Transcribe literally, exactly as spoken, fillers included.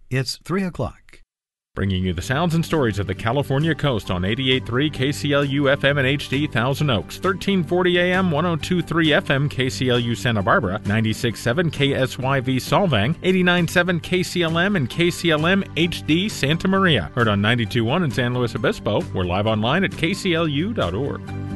It's three o'clock. Bringing you the sounds and stories of the California coast on eighty-eight point three K C L U F M and H D Thousand Oaks, thirteen forty A M, one oh two point three F M K C L U Santa Barbara, ninety-six point seven K S Y V Solvang, eighty-nine point seven K C L M and K C L M H D Santa Maria. Heard on ninety-two point one in San Luis Obispo. We're live online at K C L U dot org.